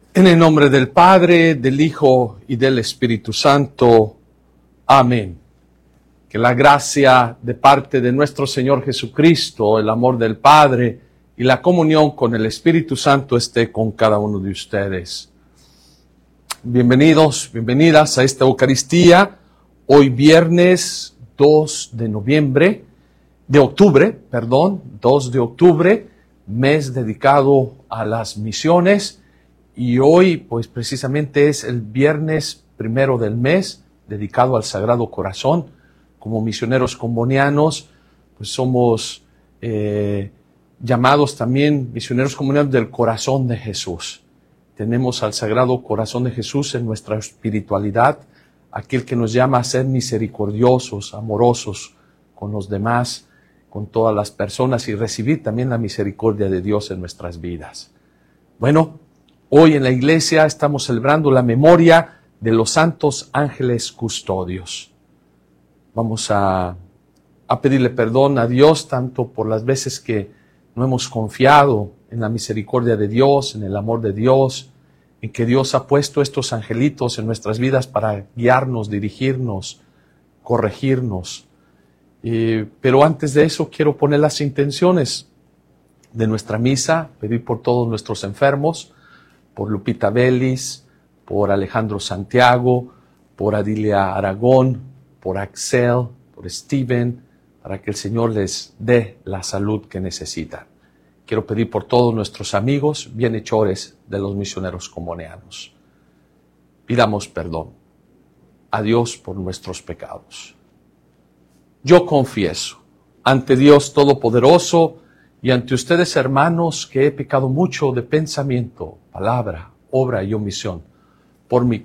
En el nombre del Padre, del Hijo y del Espíritu Santo. Amén. Que la gracia de parte de nuestro Señor Jesucristo, el amor del Padre y la comunión con el Espíritu Santo esté con cada uno de ustedes. Bienvenidos, bienvenidas a esta Eucaristía. Hoy viernes 2 de octubre, mes dedicado a las misiones. Y hoy, pues precisamente es el viernes primero del mes, dedicado al Sagrado Corazón. Como misioneros combonianos, pues somos llamados también misioneros combonianos del corazón de Jesús. Tenemos al Sagrado Corazón de Jesús en nuestra espiritualidad, aquel que nos llama a ser misericordiosos, amorosos con los demás, con todas las personas y recibir también la misericordia de Dios en nuestras vidas. Bueno, hoy en la iglesia estamos celebrando la memoria de los santos ángeles custodios. Vamos a pedirle perdón a Dios tanto por las veces que no hemos confiado en la misericordia de Dios, en el amor de Dios, en que Dios ha puesto estos angelitos en nuestras vidas para guiarnos, dirigirnos, corregirnos. Pero antes de eso quiero poner las intenciones de nuestra misa, pedir por todos nuestros enfermos, por Lupita Vélez, por Alejandro Santiago, por Adilia Aragón, por Axel, por Steven, para que el Señor les dé la salud que necesitan. Quiero pedir por todos nuestros amigos, bienhechores de los misioneros combonianos. Pidamos perdón a Dios por nuestros pecados. Yo confieso ante Dios Todopoderoso y ante ustedes, hermanos, que he pecado mucho de pensamiento, palabra, obra y omisión, por mi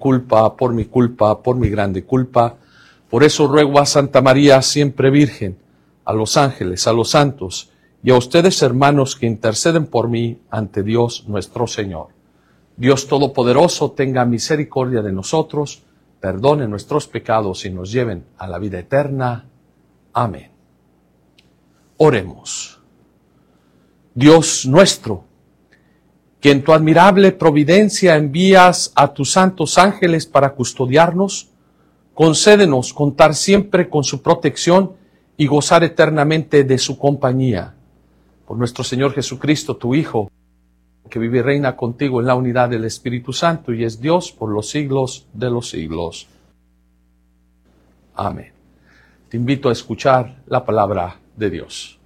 grande culpa. Por eso ruego a Santa María, siempre Virgen, a los ángeles, a los santos, y a ustedes, hermanos, que interceden por mí ante Dios nuestro Señor. Dios Todopoderoso tenga misericordia de nosotros, perdone nuestros pecados y nos lleven a la vida eterna. Amén. Oremos. Dios nuestro, que en tu admirable providencia envías a tus santos ángeles para custodiarnos, concédenos contar siempre con su protección y gozar eternamente de su compañía. Por nuestro Señor Jesucristo, tu Hijo, que vive y reina contigo en la unidad del Espíritu Santo y es Dios por los siglos de los siglos. Amén. Te invito a escuchar la palabra de Dios.